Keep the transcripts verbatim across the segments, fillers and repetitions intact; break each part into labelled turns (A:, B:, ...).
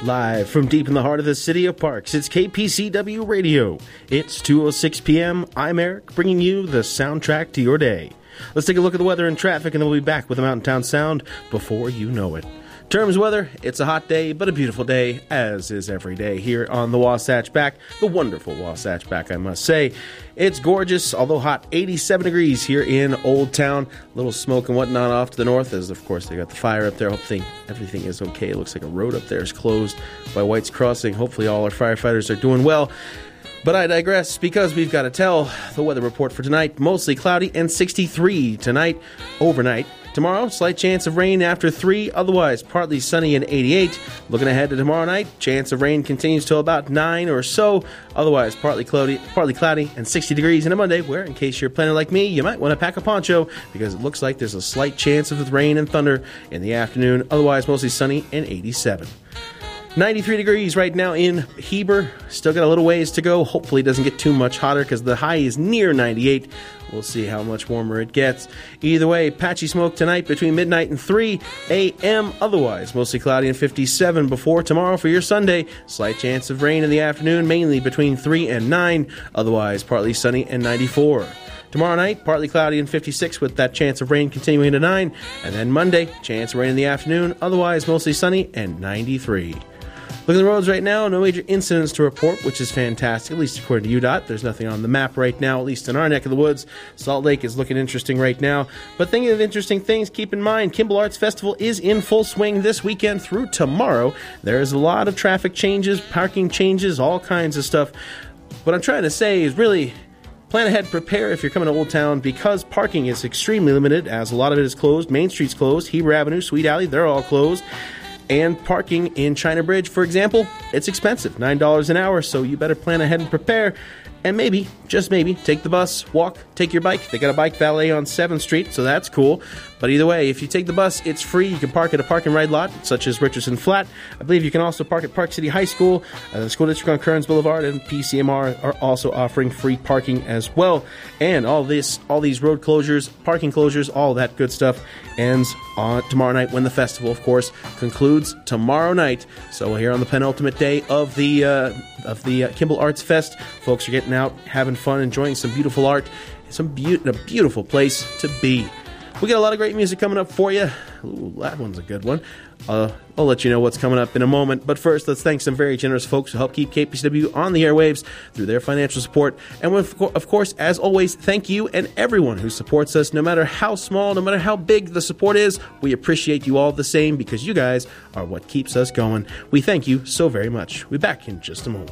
A: Live from deep in the heart of the city of Parks, it's K P C W Radio. It's two oh six p.m. I'm Eric, bringing you the soundtrack to your day. Let's take a look at the weather and traffic, and then we'll be back with the Mountain Town Sound before you know it. Terms weather, it's a hot day, but a beautiful day, as is every day here on the Wasatch Back, the wonderful Wasatch Back, I must say. It's gorgeous, although hot, eighty-seven degrees here in Old Town. A little smoke and whatnot off to the north, as of course they got the fire up there. Hopefully everything is okay. It looks like a road up there is closed by White's Crossing. Hopefully all our firefighters are doing well. But I digress, because we've got to tell the weather report for tonight. Mostly cloudy and sixty-three tonight, overnight. Tomorrow, slight chance of rain after three, otherwise partly sunny and eighty-eight. Looking ahead to tomorrow night, chance of rain continues till about nine or so, otherwise partly cloudy, partly cloudy and sixty degrees. And a Monday, where in case you're planning like me, you might want to pack a poncho, because it looks like there's a slight chance of rain and thunder in the afternoon, otherwise mostly sunny and eighty-seven. ninety-three degrees right now in Heber. Still got a little ways to go. Hopefully it doesn't get too much hotter, because the high is near ninety-eight. We'll see how much warmer it gets. Either way, patchy smoke tonight between midnight and three a.m. Otherwise, mostly cloudy and fifty-seven before tomorrow for your Sunday. Slight chance of rain in the afternoon, mainly between three and nine. Otherwise, partly sunny and ninety-four. Tomorrow night, partly cloudy and fifty-six with that chance of rain continuing to nine. And then Monday, chance of rain in the afternoon. Otherwise, mostly sunny and ninety-three. Look at the roads right now, no major incidents to report, which is fantastic, at least according to U DOT. There's nothing on the map right now, at least in our neck of the woods. Salt Lake is looking interesting right now. But thinking of interesting things, keep in mind, Kimball Arts Festival is in full swing this weekend through tomorrow. There's a lot of traffic changes, parking changes, all kinds of stuff. What I'm trying to say is really plan ahead, prepare if you're coming to Old Town, because parking is extremely limited, as a lot of it is closed. Main Street's closed, Heber Avenue, Sweet Alley, they're all closed. And parking in China Bridge, for example, it's expensive, nine dollars an hour, so you better plan ahead and prepare. And maybe, just maybe, take the bus, walk, take your bike. They got a bike valet on seventh street, so that's cool. But either way, if you take the bus, it's free. You can park at a park and ride lot, such as Richardson Flat. I believe you can also park at Park City High School, uh, the school district on Kearns Boulevard, and P C M R are also offering free parking as well. And all this, all these road closures, parking closures, all that good stuff ends on tomorrow night, when the festival, of course, concludes tomorrow night. So here on the penultimate day of the uh, of the uh, Kimball Arts Fest, folks are getting out, having fun, enjoying some beautiful art, some be- a beautiful place to be. We got a lot of great music coming up for you. Ooh, that one's a good one. Uh, I'll let you know what's coming up in a moment. But first, let's thank some very generous folks who help keep K P C W on the airwaves through their financial support. And of course, as always, thank you and everyone who supports us, no matter how small, no matter how big the support is. We appreciate you all the same, because you guys are what keeps us going. We thank you so very much. We'll be back in just a moment.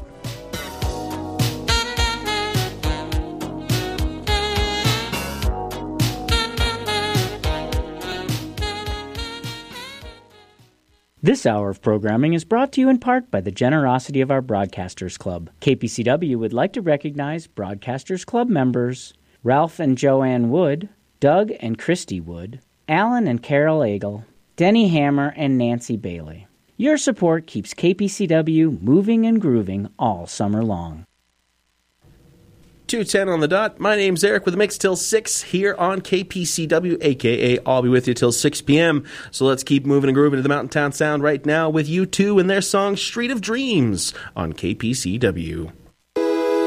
B: This hour of programming is brought to you in part by the generosity of our Broadcasters Club. K P C W would like to recognize Broadcasters Club members Ralph and Joanne Wood, Doug and Christy Wood, Alan and Carol Agel, Denny Hammer and Nancy Bailey. Your support keeps K P C W moving and grooving all summer long.
A: two ten on the dot. My name's Eric with a mix till six here on K P C W, a k a. I'll be with you till six p.m. So let's keep moving and grooving to the Mountain Town Sound right now with U two and their song Street of Dreams on K P C W.